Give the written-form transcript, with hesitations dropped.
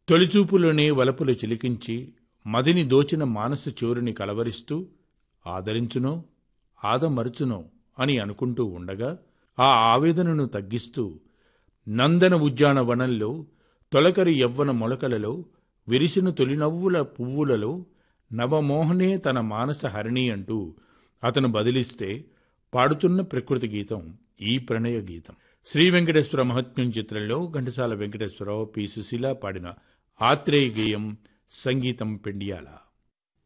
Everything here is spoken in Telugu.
తొలిచూపులోనే వలపులు చిలికించి మదిని దోచిన మానస చోరుని కలవరిస్తూ ఆదరించునో ఆదమరుచునో అని అనుకుంటూ ఉండగా ఆ ఆవేదనను తగ్గిస్తూ నందన ఉద్యానవనంలో తొలకరి యవ్వన మొలకలలో విరిసిన తొలినవ్వుల పువ్వులలో నవమోహనే తన మానస హరిణి అంటూ అతను బదిలిస్తే పాడుతున్న ప్రకృతి గీతం ఈ ప్రణయ గీతం. శ్రీ వెంకటేశ్వర మహాత్మ్యం చిత్రంలో ఘంటసాల వెంకటేశ్వరరావు, పి. సుశీల పాడిన ఆత్రేయ గేయం, సంగీతం పెండియాల.